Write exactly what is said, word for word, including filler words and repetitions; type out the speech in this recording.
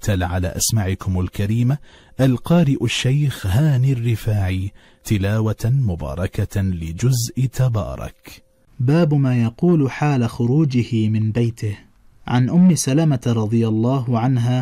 تل على أسماعكم الكريمة القارئ الشيخ هاني الرفاعي تلاوة مباركة لجزء تبارك. باب ما يقول حال خروجه من بيته. عن أم سلمة رضي الله عنها